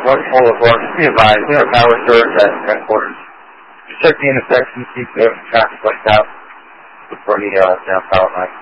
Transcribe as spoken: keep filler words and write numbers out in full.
One full of work. Be advised, we have power surge at headquarters. Check the intersection, keep the traffic lights out before the uh, down power line.